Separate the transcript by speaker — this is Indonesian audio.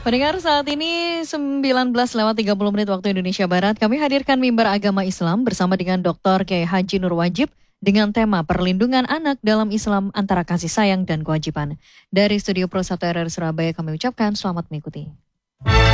Speaker 1: Pendengar, saat ini 19:30 waktu Indonesia Barat, kami hadirkan mimbar agama Islam bersama dengan Dr. Kiai Haji Nur Wajib dengan tema perlindungan anak dalam Islam antara kasih sayang dan kewajiban. Dari Studio Pro 1 RRI Surabaya kami ucapkan selamat mengikuti.